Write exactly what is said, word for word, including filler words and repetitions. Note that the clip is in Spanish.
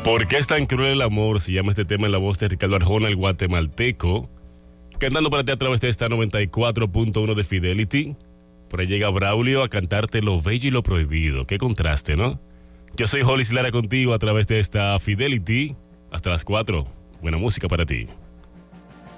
¿Por qué es tan cruel el amor? Se llama este tema en la voz de Ricardo Arjona, el guatemalteco. Cantando para ti a través de esta noventa y cuatro punto uno de Fidelity. Por ahí llega Braulio a cantarte lo bello y lo prohibido. Qué contraste, ¿no? Yo soy Hollis Lara contigo a través de esta Fidelity. Hasta las cuatro. Buena música para ti.